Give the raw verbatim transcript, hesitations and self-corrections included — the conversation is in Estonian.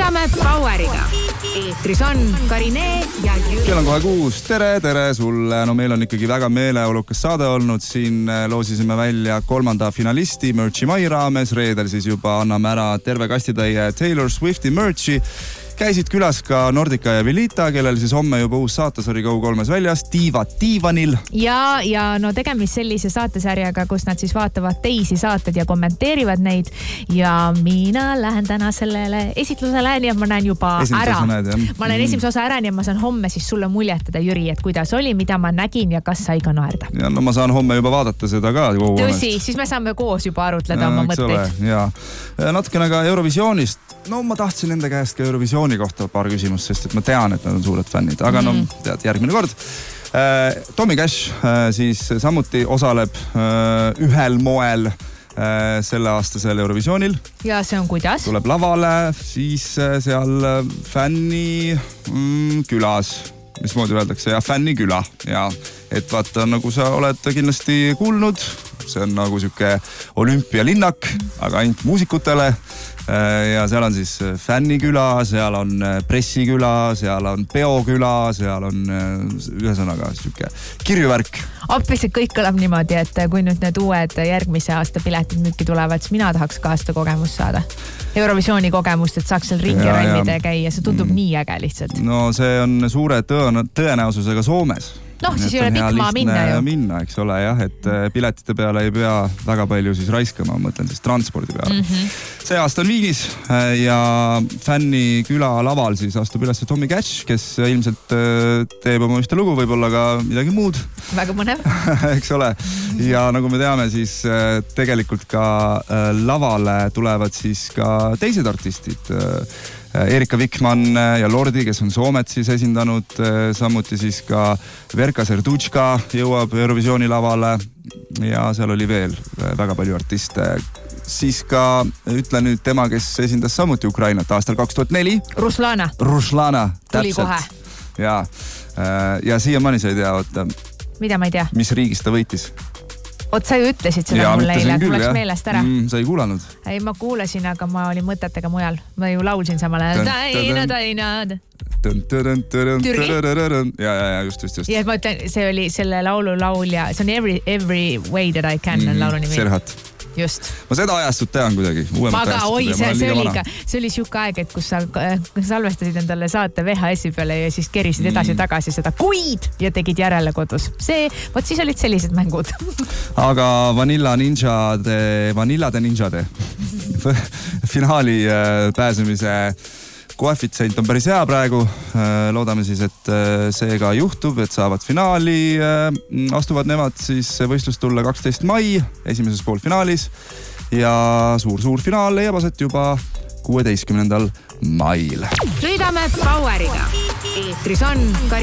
Sõidame Poweriga. Eetris on Karine ja Jüri. Kell on kohe kuus. Tere, tere sulle. No meil on ikkagi väga meeleolukas saade olnud. Siin loosisime välja kolmanda finalisti Merchi Mai raames. Reedel siis juba anname ära terve kastitäie Taylor Swifti Merchi. Käisid külas ka Nordica ja Velita, kellel siis homme juba uus saatesari Go kolmes väljas, Diivad diivanil. Ja, ja no tegemist sellise saatesarjaga, kus nad siis vaatavad teisi saated ja kommenteerivad neid. Ja mina lähen täna sellele esitlusele, nii et ma näen juba Esimese ära. Näed, ma näen esimese osa ära, nii et ma saan homme siis sulle muljetada, Jüri, et kuidas oli, mida ma nägin ja kas sai ka naerda. Ja no ma saan homme juba vaadata seda ka. Tõsi, siis me saame koos juba arutleda ja, oma mõtteid. Ja natukene ka Eurovisioonist. No ma tahtsin enda käest ka Eurovisiooni kohta paar küsimust, sest et ma tean, et nad on suured fännid, aga mm. no tead, järgmine kord. Tommy Cash siis samuti osaleb ühel moel selle aastasel Eurovisioonil. Ja see on kuidas? Tuleb lavale, siis seal fänni mm, külas, mismoodi öeldakse, ja fänni küla. Ja et vaata, nagu sa oled kindlasti kuulnud, see on nagu siuke olümpialinnak, aga ainult muusikutele. Ja seal on siis fänniküla, seal on pressiküla, seal on peoküla, seal on ühesõnaga siuke kirjuvärk. Appiselt kõik kõlab niimoodi, et kui nüüd need uued järgmise aasta piletid müüki tulevad, siis mina tahaks ka aasta kogemust saada. Eurovisiooni kogemust, et saaks seal ringi ja, rallida ja käia. See tundub mm. nii äge lihtsalt. No see on suure tõen- tõenäosusega Soomes. Noh, siis ei ole pikk maa minna ju. Minna, eks ole, jah, et piletite peale ei pea väga palju siis raiskama, ma mõtlen siis transpordi peale. Mm-hmm. See aasta on Viinis ja fänni küla laval siis astub üles Tommy Cash, kes ilmselt teeb oma ühte lugu, võib-olla ka midagi muud. Väga mõnev. Eks ole. Ja nagu me teame, siis tegelikult ka lavale tulevad siis ka teised artistid. Erika Vikman ja Lordi, kes on Soomet siis esindanud, samuti siis ka Verka Serduchka jõuab Eurovisiooni lavale ja seal oli veel väga palju artiste. Siis ka ütle nüüd tema, kes esindas samuti Ukrainat aastal kaks tuhat neli. Ruslana. Ruslana, tuli kohe. Ja, ja siiamaani sa ei tea, oota, mida ma ei tea? Mis riigis ta võitis? Oot, sa ju ütlesid seda ja, mulle eile, tuleks meelest ära. Mm, sa ei kuulanud? Ei, ma kuulasin, aga ma olin mõtetega mujal. Ma ju laulsin samale. Taina, taina. Türgi. Ja, ja, ja, just, just, just. Ja ma ütlen, see oli selle laulu laulja. See on Every, every Way That I Can mm, laulu nimi. Serhat. Just. Ma seda ajastut tean kuidagi. Ma ka, oi, see, see oli ka, see oli siuke aeg, et kus sa salvestasid endale saate V H S-i peale ja siis kerisid edasi mm. tagasi seda kuid ja tegid järele kodus. See, võt siis olid sellised mängud. Aga Vanilla Ninjade, Vanillade Ninjade finaali pääsemise koefitsient on päris hea praegu. Loodame siis, et see ka juhtub, et saavad finaali. Astuvad nemad siis võistlust tulla kaksteist mai esimeses poolfinaalis ja suur-suur finaal leiab aset juba kuueteistkümnendal mail. Sõidame Poweriga. Eetris on Karine